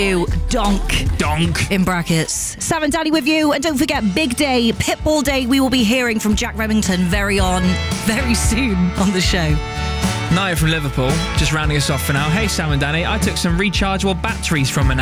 Donk in brackets. Sam and Danny with you, and don't forget Big Day, Pitbull Day. We will be hearing from Jack Remington very soon on the show. Naya from Liverpool, just rounding us off for now. Hey Sam and Danny, I took some rechargeable batteries from an